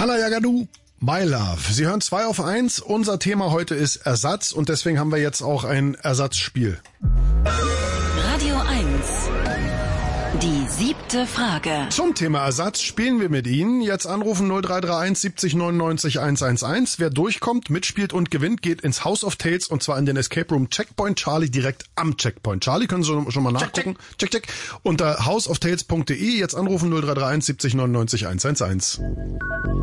Hala Yagadu, My Love. Sie hören 2 auf 1. Unser Thema heute ist Ersatz und deswegen haben wir jetzt auch ein Ersatzspiel. Radio 1. Die 7. Frage. Zum Thema Ersatz spielen wir mit Ihnen. Jetzt anrufen 0331 70 99 111. Wer durchkommt, mitspielt und gewinnt, geht ins House of Tales und zwar in den Escape Room Checkpoint Charlie direkt am Checkpoint Charlie. Können Sie schon mal nachgucken. Check. Unter houseoftales.de. Jetzt anrufen 0331 70 99 111.